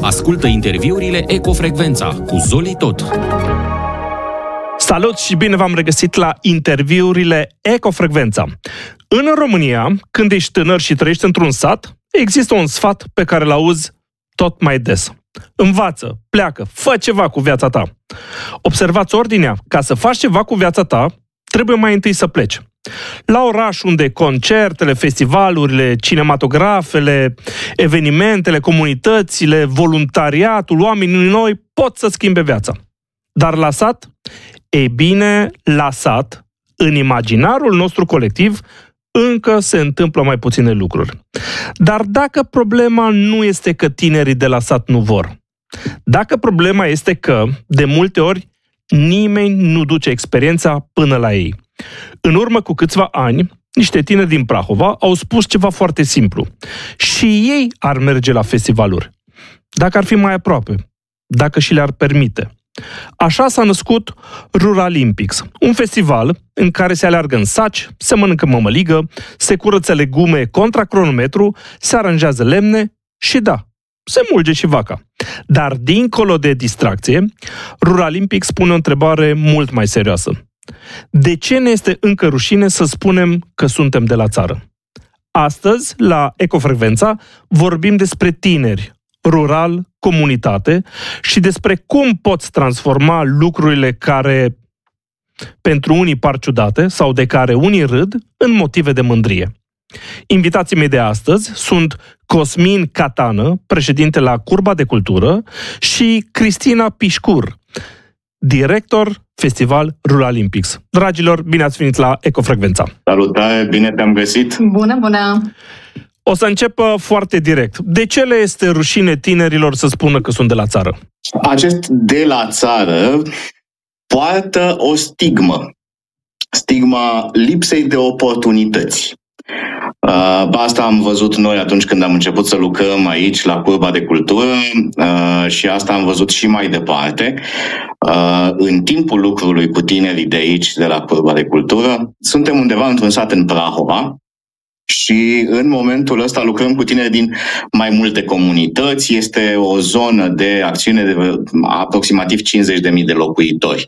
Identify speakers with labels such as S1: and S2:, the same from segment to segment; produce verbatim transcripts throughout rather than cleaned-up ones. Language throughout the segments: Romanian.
S1: Ascultă interviurile Ecofrecvența cu Zoli Tot.
S2: Salut și bine v-am regăsit la interviurile Ecofrecvența. În România, când ești tânăr și trăiești într-un sat, există un sfat pe care îl auzi tot mai des. Învață, pleacă, fă ceva cu viața ta. Observați ordinea, ca să faci ceva cu viața ta, trebuie mai întâi să pleci. La oraș unde concertele, festivalurile, cinematografele, evenimentele, comunitățile, voluntariatul, oamenii noi pot să schimbe viața. Dar la sat? Ei bine, la sat, în imaginarul nostru colectiv, încă se întâmplă mai puține lucruri. Dar dacă problema nu este că tinerii de la sat nu vor, dacă problema este că, de multe ori, nimeni nu duce experiența până la ei. În urmă cu câțiva ani, niște tineri din Prahova au spus ceva foarte simplu. Și ei ar merge la festivaluri, dacă ar fi mai aproape, dacă și le-ar permite. Așa s-a născut Ruralimpics, un festival în care se aleargă în saci, se mănâncă mămăligă, se curăță legume contra cronometru, se aranjează lemne și da, se mulge și vaca. Dar dincolo de distracție, Ruralimpics pune o întrebare mult mai serioasă. De ce ne este încă rușine să spunem că suntem de la țară? Astăzi, la Ecofrecvența, vorbim despre tineri, rural, comunitate și despre cum poți transforma lucrurile care pentru unii par ciudate sau de care unii râd în motive de mândrie. Invitații mei de astăzi sunt Cosmin Catană, președinte la Curba de Cultură, și Cristina Pișcur, director Festival Ruralimpics. Dragilor, bine ați venit la Ecofrecvența!
S3: Salutare, bine te-am găsit!
S4: Bună, bună!
S2: O să încep foarte direct. De ce le este rușine tinerilor să spună că sunt de la țară?
S3: Acest de la țară poartă o stigmă. Stigma lipsei de oportunități. Asta am văzut noi atunci când am început să lucrăm aici la Curba de Cultură și asta am văzut și mai departe. În timpul lucrului cu tinerii de aici, de la Curba de Cultură, suntem undeva într-un sat în Prahova și în momentul ăsta lucrăm cu tineri din mai multe comunități. Este o zonă de acțiune de aproximativ cincizeci de mii de locuitori.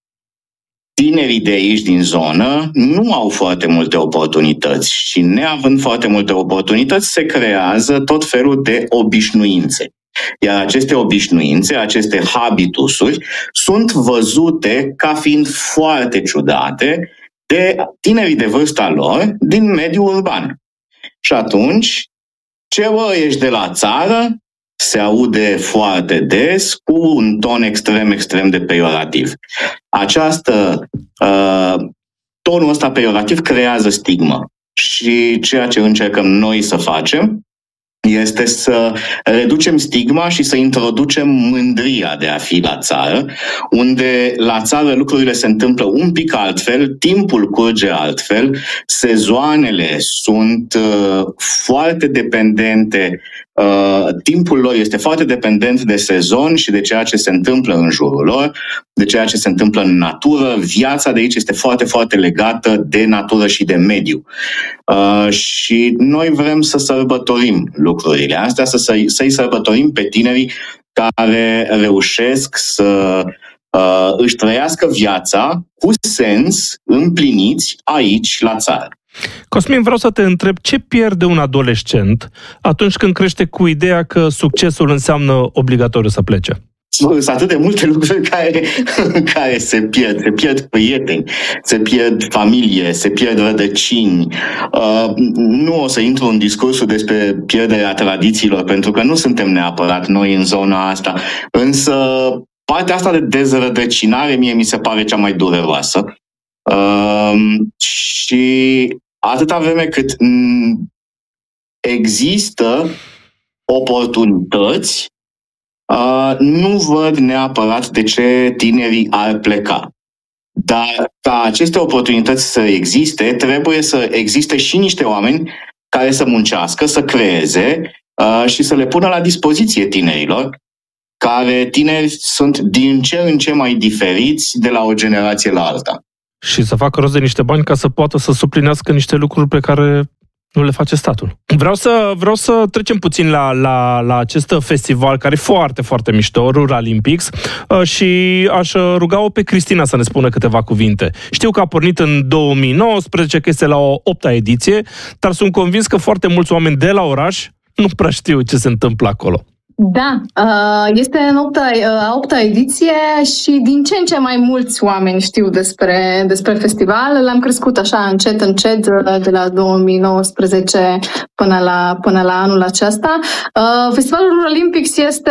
S3: Tinerii de aici, din zonă, nu au foarte multe oportunități și neavând foarte multe oportunități, se creează tot felul de obișnuințe. Iar aceste obișnuințe, aceste habitusuri, sunt văzute ca fiind foarte ciudate de tinerii de vârsta lor din mediul urban. Și atunci, ce bă, ești de la țară, se aude foarte des cu un ton extrem, extrem de peiorativ. Această, uh, tonul ăsta peiorativ creează stigmă. Și ceea ce încercăm noi să facem este să reducem stigma și să introducem mândria de a fi la țară, unde la țară lucrurile se întâmplă un pic altfel, timpul curge altfel, sezoanele sunt uh, foarte dependente, uh, timpul lor este foarte dependent de sezon și de ceea ce se întâmplă în jurul lor, de ceea ce se întâmplă în natură. Viața de aici este foarte, foarte legată de natură și de mediu. Uh, și noi vrem să sărbătorim lucrurile astea, să, să-i sărbătorim pe tinerii care reușesc să uh, își trăiască viața cu sens, împliniți aici, la țară.
S2: Cosmin, vreau să te întreb, ce pierde un adolescent atunci când crește cu ideea că succesul înseamnă obligatoriu să plece?
S3: Sunt atât de multe lucruri care, care se pierd. Se pierd prieteni, se pierd familie, se pierd rădăcini. Uh, nu o să intru în discursul despre pierderea tradițiilor, pentru că nu suntem neapărat noi în zona asta. Însă partea asta de dezrădăcinare mie mi se pare cea mai dureroasă. Uh, și atâta vreme cât există oportunități, Uh, nu văd neapărat de ce tinerii ar pleca. Dar ca aceste oportunități să existe, trebuie să existe și niște oameni care să muncească, să creeze uh, și să le pună la dispoziție tinerilor, care tineri sunt din ce în ce mai diferiți de la o generație la alta.
S2: Și să facă rost de niște bani ca să poată să suplinească niște lucruri pe care Nu le face statul. Vreau să, vreau să trecem puțin la, la, la acest festival care e foarte, foarte mișto, Ruralimpics, și aș ruga-o pe Cristina să ne spună câteva cuvinte. Știu că a pornit în două mii nouăsprezece, că este la o opta ediție, dar sunt convins că foarte mulți oameni de la oraș nu prea știu ce se întâmplă acolo.
S4: Da, este în opta, a opta ediție și din ce în ce mai mulți oameni știu despre, despre festival. L-am crescut așa încet, încet, de la două mii nouăsprezece până la, până la anul acesta. Festivalul Ruralimpics este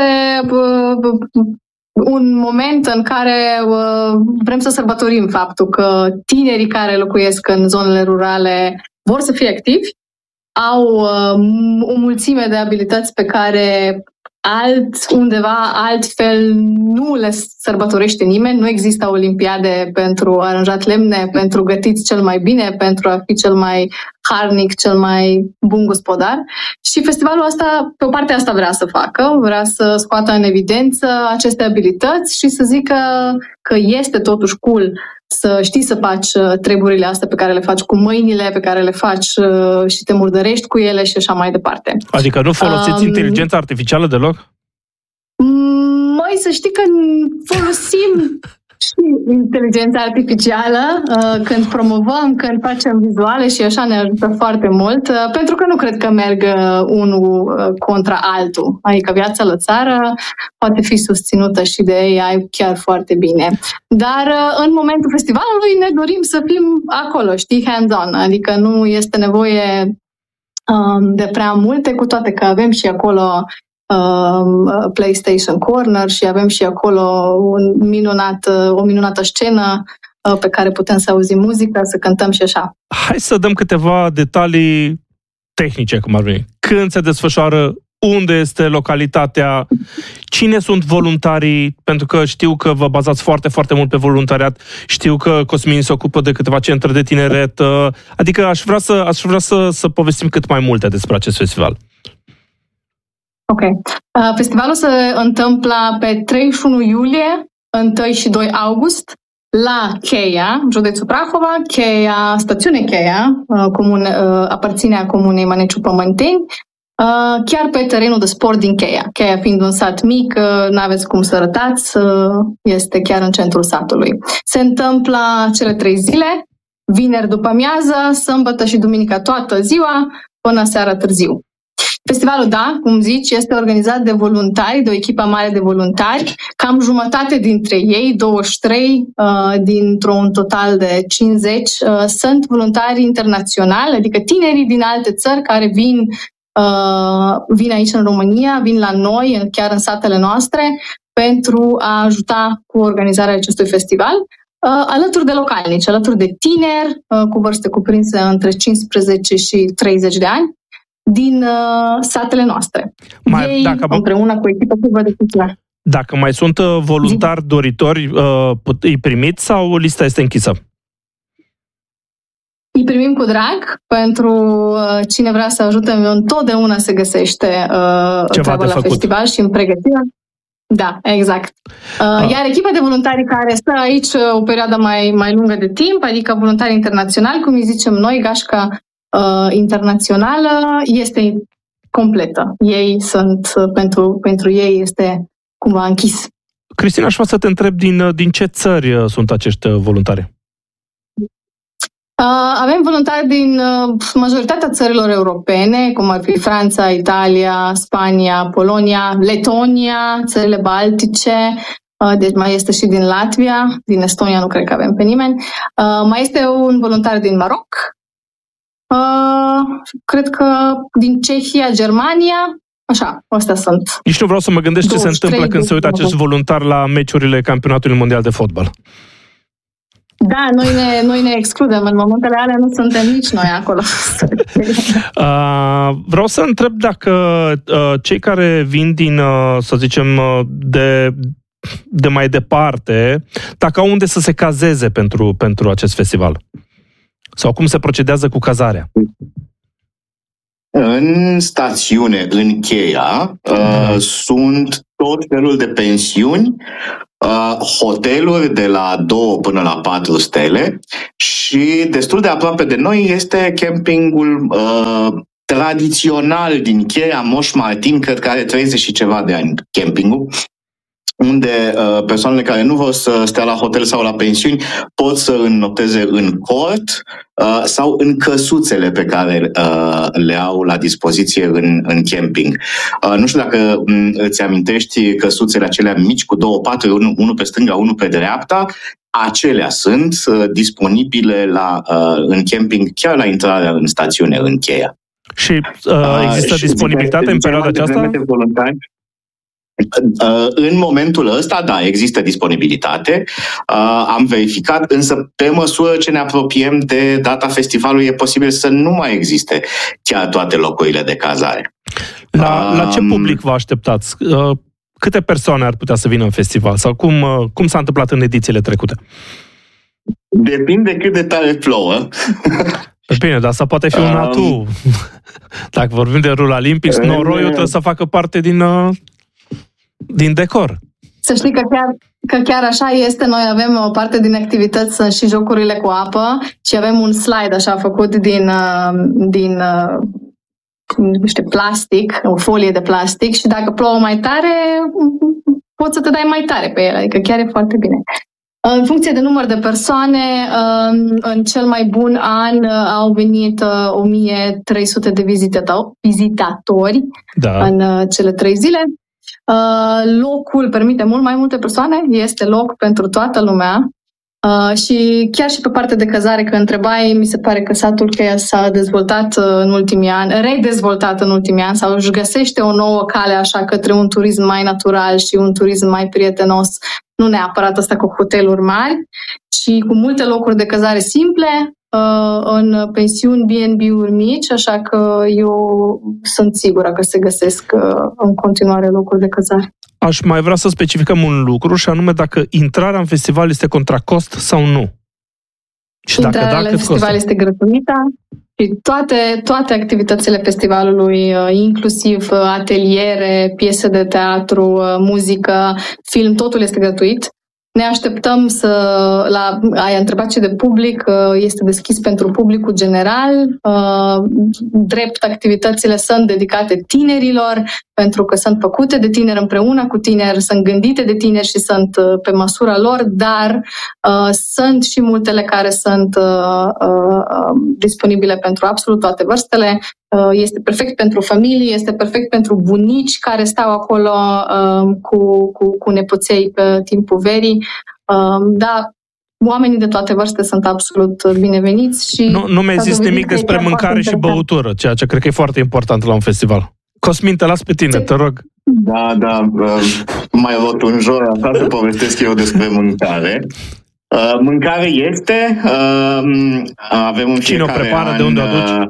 S4: un moment în care vrem să sărbătorim faptul că tinerii care locuiesc în zonele rurale vor să fie activi, au o mulțime de abilități pe care alt, undeva, altfel nu le sărbătorește nimeni. Nu există olimpiade pentru aranjat lemne, pentru gătiți cel mai bine, pentru a fi cel mai harnic, cel mai bun gospodar. Și festivalul ăsta, pe o parte asta vrea să facă, vrea să scoată în evidență aceste abilități și să zică că este totuși cool să știi să faci treburile astea pe care le faci cu mâinile, pe care le faci și te murdărești cu ele și așa mai departe.
S2: Adică nu folosiți um, inteligența artificială deloc?
S4: Măi, să știi că folosim și inteligența artificială când promovăm, când facem vizuale și așa ne ajută foarte mult, pentru că nu cred că merg unul contra altul. Adică viața la țară poate fi susținută și de A I chiar foarte bine. Dar în momentul festivalului ne dorim să fim acolo, știi, hands-on, adică nu este nevoie de prea multe, cu toate că avem și acolo PlayStation Corner și avem și acolo un minunat, o minunată scenă pe care putem să auzim muzică, să cântăm și așa.
S2: Hai să dăm câteva detalii tehnice, cum ar veni. Când se desfășoară, unde este localitatea, cine sunt voluntarii, pentru că știu că vă bazați foarte, foarte mult pe voluntariat, știu că Cosmin se ocupă de câteva centre de tineret, adică aș vrea să, aș vrea să, să povestim cât mai multe despre acest festival.
S4: Ok. Uh, festivalul se întâmplă pe treizeci și unu iulie, unu și doi august, la Cheia, județul Prahova. Cheia, stațiune Cheia, uh, comune, uh, aparținea comunei Maneciu Pământeni, uh, chiar pe terenul de sport din Cheia. Cheia fiind un sat mic, uh, n-aveți cum să rătați, uh, este chiar în centrul satului. Se întâmplă cele trei zile, vineri după amiază, sâmbătă și duminica toată ziua, până seara târziu. Festivalul, da, cum zici, este organizat de voluntari, de o echipă mare de voluntari. Cam jumătate dintre ei, douăzeci și trei, uh, dintr-un total de cincizeci, uh, sunt voluntari internaționali, adică tinerii din alte țări care vin, uh, vin aici în România, vin la noi, chiar în satele noastre, pentru a ajuta cu organizarea acestui festival, uh, alături de localnici, alături de tineri, uh, cu vârste cuprinse între cincisprezece și treizeci de ani, din uh, satele noastre. Mai, Ei, dacă, împreună cu echipa de cultură.
S2: Dacă mai sunt uh, voluntari Zi. doritori, uh, îi primiți sau lista este închisă?
S4: Îi primim cu drag, pentru uh, cine vrea să ajute, întotdeauna se găsește uh, treaba la făcut. Festival și în pregătire. Da, exact. Uh, ah. Iar echipa de voluntari care stă aici o perioadă mai, mai lungă de timp, adică voluntari internaționali, cum îi zicem noi, gașca Uh, internațională, este completă. Ei sunt, pentru, pentru ei este cumva închis.
S2: Cristina, aș vrea să te întreb din, din ce țări sunt acești voluntari?
S4: Uh, avem voluntari din uh, majoritatea țărilor europene, cum ar fi Franța, Italia, Spania, Polonia, Letonia, țările baltice, uh, deci mai este și din Latvia, din Estonia nu cred că avem pe nimeni. Uh, mai este un voluntar din Maroc, Uh, cred că din Cehia, Germania, așa, astea sunt.
S2: Nici nu vreau să mă gândesc ce se întâmplă când se uită acest voluntar la meciurile Campionatului Mondial de Fotbal.
S4: Da, noi ne, noi ne excludem. În momentele alea nu suntem nici noi acolo.
S2: uh, vreau să întreb dacă uh, cei care vin din, uh, să zicem, uh, de, de mai departe, dacă au unde să se cazeze pentru, pentru acest festival. Sau cum se procedează cu cazarea?
S3: În stațiune, în Cheia, uh, sunt tot felul de pensiuni, uh, hoteluri de la două până la patru stele și destul de aproape de noi este campingul uh, tradițional din Cheia, Moș Martin, cred că are treizeci și ceva de ani campingul, unde uh, persoanele care nu vor să stea la hotel sau la pensiuni pot să înnopteze în cort uh, sau în căsuțele pe care uh, le au la dispoziție în, în camping. Uh, nu știu dacă um, îți amintești căsuțele acelea mici cu două paturi, unul, unul pe stânga, unul pe dreapta, acelea sunt uh, disponibile la, uh, în camping chiar la intrarea în stațiune, în Cheia.
S2: Și uh, există uh, disponibilitate în perioada aceasta?
S3: În momentul ăsta, da, există disponibilitate. Am verificat, însă pe măsură ce ne apropiem de data festivalului, e posibil să nu mai existe chiar toate locurile de cazare.
S2: La, um, la ce public vă așteptați? Câte persoane ar putea să vină în festival? Sau cum, cum s-a întâmplat în edițiile trecute?
S3: Depinde cât de tare plouă.
S2: Bine, dar asta poate fi un atu. Um, Dacă vorbim de Rural Olympics, noroiul trebuie să facă parte din... din decor.
S4: Să știi că chiar, că chiar așa este. Noi avem o parte din activități, sunt și jocurile cu apă și avem un slide așa făcut din, din niște plastic, o folie de plastic și dacă plouă mai tare, poți să te dai mai tare pe el, adică chiar e foarte bine. În funcție de număr de persoane, în cel mai bun an au venit o mie trei sute de vizitatori, da, în cele trei zile. Uh, locul permite mult mai multe persoane, este loc pentru toată lumea uh, și chiar și pe partea de cazare, că întrebai, mi se pare că satul Cheia s-a dezvoltat uh, în ultimii ani, redezvoltat în ultimii ani sau își găsește o nouă cale așa către un turism mai natural și un turism mai prietenos, nu neapărat asta cu hoteluri mari, ci cu multe locuri de cazare simple, în pensiuni, B and B-uri mici, așa că eu sunt sigură că se găsesc în continuare locuri de cazare.
S2: Aș mai vrea să specificăm un lucru, și anume dacă intrarea în festival este contra cost sau nu.
S4: Și intrarea dacă, da, în festival costă? Este gratuită și toate, toate activitățile festivalului, inclusiv ateliere, piese de teatru, muzică, film, totul este gratuit. Ne așteptăm să, la, ai întrebat ce de public, este deschis pentru publicul general, drept activitățile sunt dedicate tinerilor, pentru că sunt făcute de tineri împreună cu tineri, sunt gândite de tineri și sunt pe măsura lor, dar uh, sunt și multele care sunt uh, uh, disponibile pentru absolut toate vârstele. Uh, este perfect pentru familii, este perfect pentru bunici care stau acolo uh, cu, cu, cu nepoței pe timpul verii. Uh, da, oamenii de toate vârste sunt absolut bineveniți. Și
S2: nu, nu mi-ai zis nimic despre mâncare și băutură, ceea ce cred că e foarte important la un festival. Cosmin, te las pe tine, te rog.
S3: Da, da, mai rotunjor, așa te povestesc eu despre mâncare. Mâncare este, avem în
S2: Cine o prepară, an, de unde o aduci?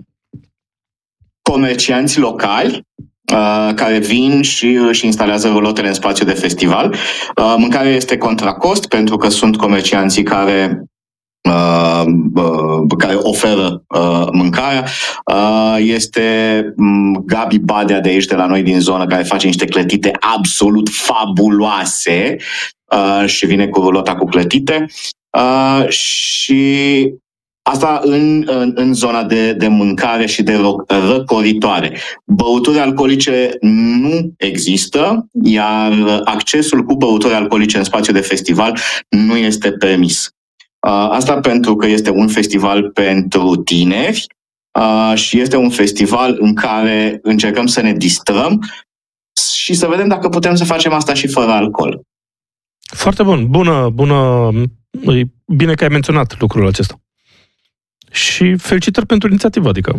S3: Comercianți locali care vin și își instalează rulotele în spațiu de festival. Mâncarea este contra cost, pentru că sunt comercianții care Uh, uh, care oferă uh, mâncarea. Uh, este um, Gabi Badea de aici, de la noi din zonă, care face niște clătite absolut fabuloase uh, și vine cu rulota cu clătite. Uh, și asta în, în, în zona de, de mâncare și de răcoritoare. Băuturi alcoolice nu există, iar accesul cu băuturi alcoolice în spațiu de festival nu este permis. Asta pentru că este un festival pentru tineri și este un festival în care încercăm să ne distrăm și să vedem dacă putem să facem asta și fără alcool.
S2: Foarte bun. Bună, bună. Bine că ai menționat lucrul acesta. Și felicitări pentru inițiativă, adică.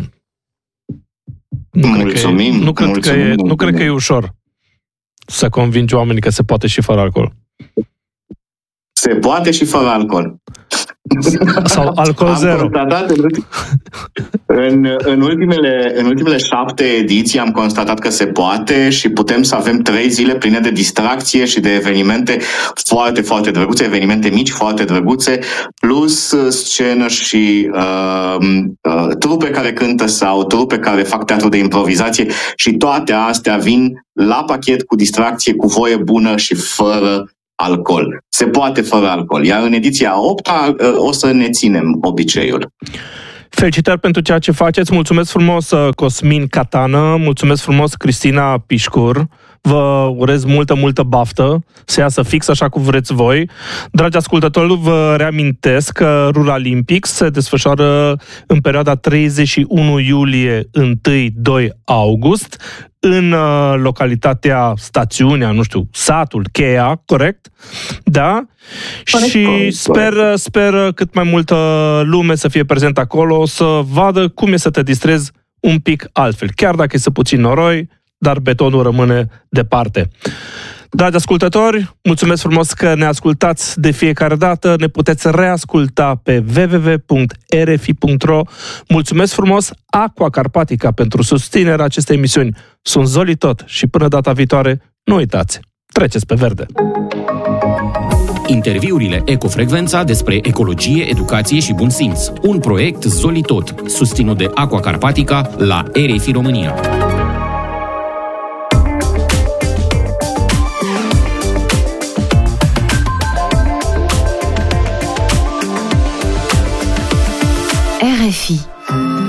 S2: Nu
S3: mulțumim.
S2: Cred că e, nu cred,
S3: mulțumim,
S2: că, e,
S3: mulțumim.
S2: nu cred că e ușor să convingi oamenii că se poate și fără alcool.
S3: Se poate și fără alcool.
S2: Sau alcool
S3: am
S2: zero.
S3: Constatat în, în, în, ultimele, în ultimele șapte ediții am constatat că se poate și putem să avem trei zile pline de distracție și de evenimente foarte, foarte drăguțe, evenimente mici, foarte drăguțe, plus scenă și uh, uh, trupe care cântă sau trupe care fac teatru de improvizație și toate astea vin la pachet cu distracție, cu voie bună și fără alcool. Se poate fără alcool. Iar în ediția a opta o să ne ținem obiceiul.
S2: Felicitări pentru ceea ce faceți. Mulțumesc frumos, Cosmin Catană. Mulțumesc frumos, Cristina Pișcur. Vă urez multă, multă baftă, să iasă fix așa cum vreți voi. Dragi ascultători, vă reamintesc că Ruralimpics se desfășoară în perioada treizeci și unu iulie - unu doi august în localitatea, stațiunea, nu știu, satul Cheia, corect? Da? Corect, și corect, sper, corect. sper cât mai multă lume să fie prezent acolo, să vadă cum e să te distrezi un pic altfel. Chiar dacă este puțin noroi, dar betonul rămâne departe. Dragi ascultători, mulțumesc frumos că ne ascultați de fiecare dată. Ne puteți reasculta pe w w w punct r f i punct r o. Mulțumesc frumos Aqua Carpatica pentru susținerea acestei emisiuni. Sunt Zoli Tot și până data viitoare, nu uitați, treceți pe verde.
S1: Interviurile Ecofrecvența despre ecologie, educație și bun simț. Un proiect Zoli Tot, susținut de Aqua Carpatica la R F I România.
S5: R F I